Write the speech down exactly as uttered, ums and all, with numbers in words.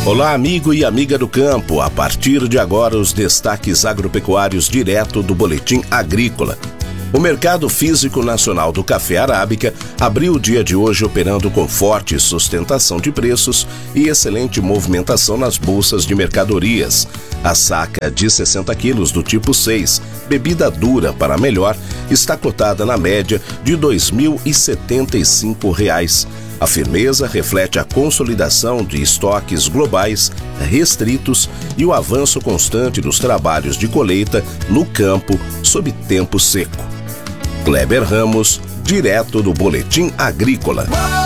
Olá, amigo e amiga do campo. A partir de agora, os destaques agropecuários direto do Boletim Agrícola. O mercado físico nacional do café arábica abriu o dia de hoje operando com forte sustentação de preços e excelente movimentação nas bolsas de mercadorias. A saca de sessenta quilos do tipo seis, bebida dura para melhor, está cotada na média de dois mil e setenta e cinco reais. A firmeza reflete a consolidação de estoques globais restritos e o avanço constante dos trabalhos de colheita no campo sob tempo seco. Kleber Ramos, direto do Boletim Agrícola.